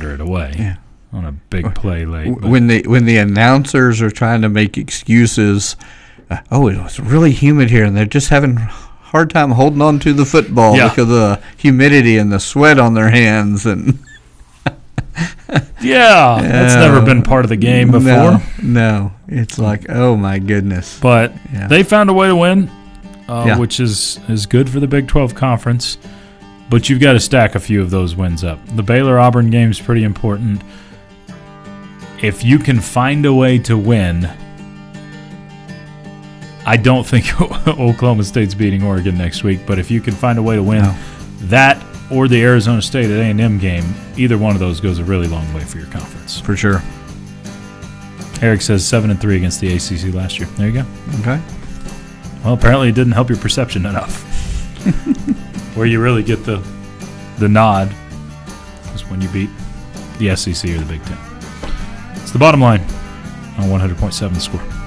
squander it away on a big play late. When the announcers are trying to make excuses, it was really humid here, and they're just having a hard time holding on to the football because of the humidity and the sweat on their hands. And that's never been part of the game before. No. It's like, oh, my goodness. But they found a way to win, which is good for the Big 12 Conference. But you've got to stack a few of those wins up. The Baylor-Auburn game is pretty important. If you can find a way to win, I don't think Oklahoma State's beating Oregon next week, but if you can find a way to win that or the Arizona State at A&M game, either one of those goes a really long way for your conference. For sure. Eric says 7-3 against the ACC last year. There you go. Okay. Well, apparently it didn't help your perception enough. Where you really get the nod is when you beat the SEC or the Big Ten. It's the bottom line on 100.7 The Score.